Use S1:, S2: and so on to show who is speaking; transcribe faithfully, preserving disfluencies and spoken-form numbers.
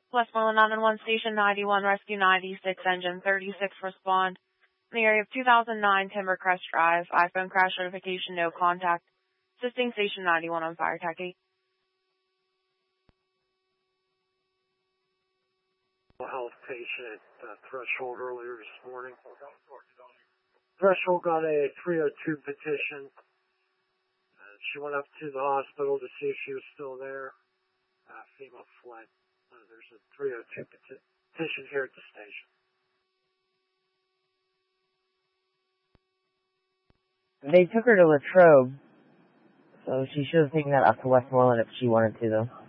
S1: Westmoreland nine one one Station ninety-one, Rescue ninety-six, Engine thirty-six, respond. In the area of two thousand nine Timbercrest Drive, iPhone crash notification, no contact. Assisting Station ninety-one on Fire Tech eight.
S2: Health patient at uh, Threshold earlier this morning. Threshold got a three oh two petition. Uh, she went up to the hospital to see if she was still there. Uh, female fled. Uh, there's a three oh two peti- petition here at the station.
S3: They took her to Latrobe, so she should have taken that up to Westmoreland if she wanted to, though.